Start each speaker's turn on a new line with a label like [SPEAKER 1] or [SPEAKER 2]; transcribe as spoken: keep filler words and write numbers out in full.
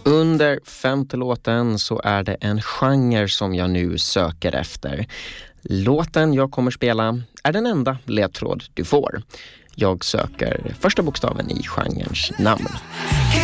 [SPEAKER 1] Under femte låten så är det en genre som jag nu söker efter. Låten jag kommer spela är den enda ledtråd du får. Jag söker första bokstaven i genrens namn.